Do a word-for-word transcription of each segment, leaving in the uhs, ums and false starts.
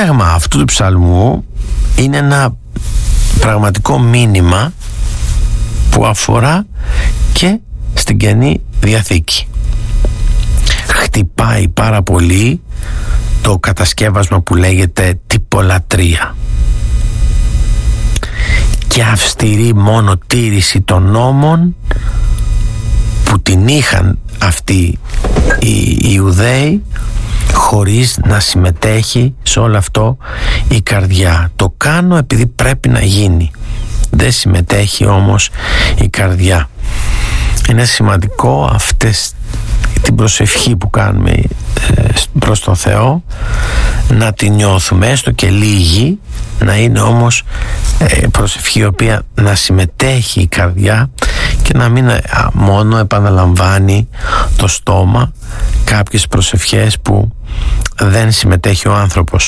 πλέγμα αυτού του ψαλμού είναι ένα πραγματικό μήνυμα που αφορά και στην Καινή Διαθήκη. Χτυπάει πάρα πολύ το κατασκεύασμα που λέγεται τυπολατρεία και αυστηρή μόνο τήρηση των νόμων που την είχαν αυτοί οι Ιουδαίοι, χωρίς να συμμετέχει σε όλο αυτό η καρδιά. Το κάνω επειδή πρέπει να γίνει, δεν συμμετέχει όμως η καρδιά. Είναι σημαντικό αυτές την προσευχή που κάνουμε ε, προς τον Θεό να την νιώθουμε, έστω και λίγη, να είναι όμως ε, προσευχή η οποία να συμμετέχει η καρδιά και να μην ε, μόνο επαναλαμβάνει το στόμα κάποιες προσευχές που δεν συμμετέχει ο άνθρωπος.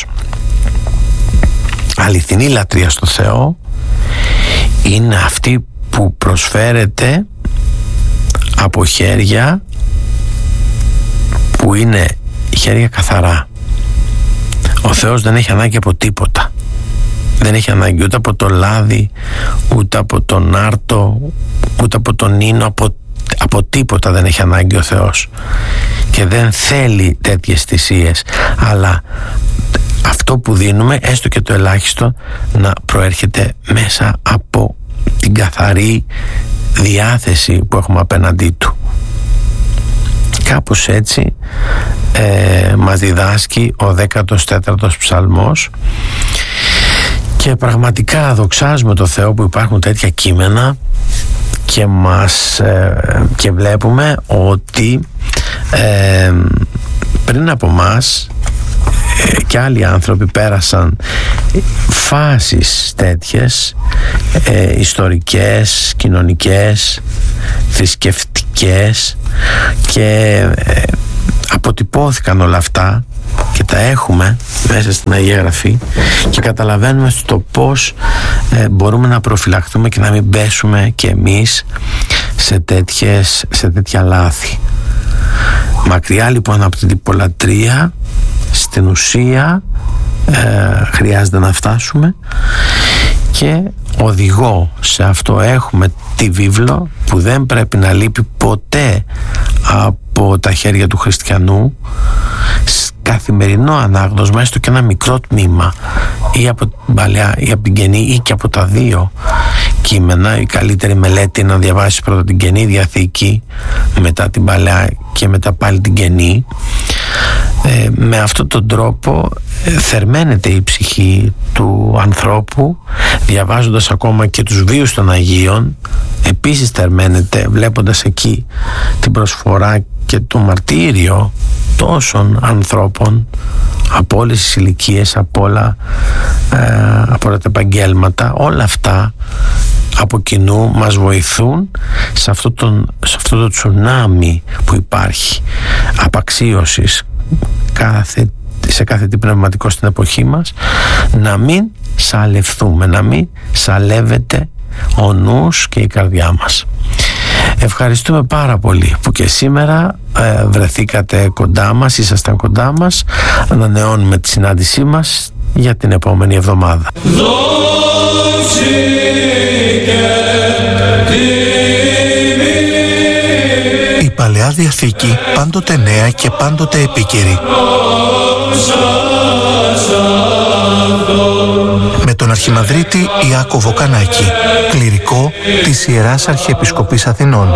Αληθινή λατρεία στο Θεό είναι αυτή που προσφέρεται από χέρια που είναι χέρια καθαρά. Ο Θεός δεν έχει ανάγκη από τίποτα. Δεν έχει ανάγκη ούτε από το λάδι, ούτε από τον άρτο, ούτε από τον ίνο, από, από τίποτα δεν έχει ανάγκη ο Θεός. Και δεν θέλει τέτοιες θυσίες, αλλά αυτό που δίνουμε, έστω και το ελάχιστο, να προέρχεται μέσα από την καθαρή διάθεση που έχουμε απέναντί του. Κάπως έτσι ε, μας διδάσκει ο δέκατος τέταρτος ψαλμός και πραγματικά δοξάζουμε το Θεό που υπάρχουν τέτοια κείμενα και μας ε, και βλέπουμε ότι ε, πριν από μας ε, και άλλοι άνθρωποι πέρασαν φάσεις τέτοιες ε, ιστορικές, κοινωνικές, θρησκευτικές και ε, αποτυπώθηκαν όλα αυτά και τα έχουμε μέσα στην Αγία Γραφή και καταλαβαίνουμε στο πως ε, μπορούμε να προφυλαχθούμε και να μην πέσουμε και εμείς σε, τέτοιες, σε τέτοια λάθη. Μακριά λοιπόν από την τυπολατρεία, στην ουσία ε, χρειάζεται να φτάσουμε και οδηγώ σε αυτό έχουμε τη βίβλο που δεν πρέπει να λείπει ποτέ από τα χέρια του χριστιανού, καθημερινό ανάγνωσμα, έστω και ένα μικρό τμήμα ή από την Παλαιά ή από την Καινή ή και από τα δύο κείμενα. Η καλύτερη μελέτη είναι να διαβάσεις πρώτα την Καινή Διαθήκη, μετά την Παλαιά και μετά πάλι την Καινή. Ε, με αυτόν τον τρόπο ε, θερμαίνεται η ψυχή του ανθρώπου, διαβάζοντας ακόμα και τους βίους των Αγίων. Επίσης θερμαίνεται βλέποντας εκεί την προσφορά και το μαρτύριο τόσων ανθρώπων από όλες τις ηλικίες, από όλα, ε, από όλα τα επαγγέλματα. Όλα αυτά από κοινού μας βοηθούν σε αυτό, τον, σε αυτό το τσουνάμι που υπάρχει απαξίωσης κάθε, σε κάθε τι πνευματικό στην εποχή μας, να μην σαλευθούμε, να μην σαλεύεται ο νους και η καρδιά μας. Ευχαριστούμε πάρα πολύ που και σήμερα ε, βρεθήκατε κοντά μας, ήσασταν κοντά μας. Ανανεώνουμε τη συνάντησή μας για την επόμενη εβδομάδα. Η Παλαιά Διαθήκη πάντοτε νέα και πάντοτε επίκαιρη. Με τον Αρχιμανδρίτη Ιάκωβο Κανάκη, κληρικό της Ιεράς Αρχιεπισκοπής Αθηνών.